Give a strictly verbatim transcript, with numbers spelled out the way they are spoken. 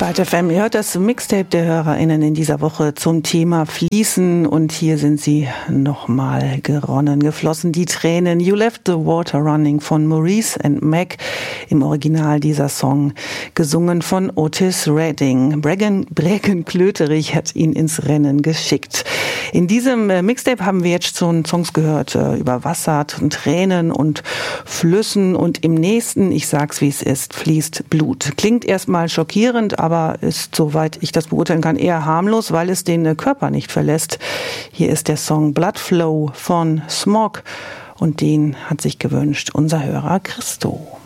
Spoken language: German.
Welt F M, ihr hört das Mixtape der HörerInnen in dieser Woche zum Thema Fließen und hier sind sie nochmal geronnen, geflossen, die Tränen. You Left the Water Running von Maurice and Mac, im Original dieser Song, gesungen von Otis Redding. Bregan, Bregan Klöterich hat ihn ins Rennen geschickt. In diesem Mixtape haben wir jetzt schon Songs gehört über Wasser, Tränen und Flüssen und im nächsten, ich sag's wie es ist, fließt Blut. Klingt erstmal schockierend, aber ist, soweit ich das beurteilen kann, eher harmlos, weil es den Körper nicht verlässt. Hier ist der Song Blood Flow von Smog und den hat sich gewünscht unser Hörer Christo.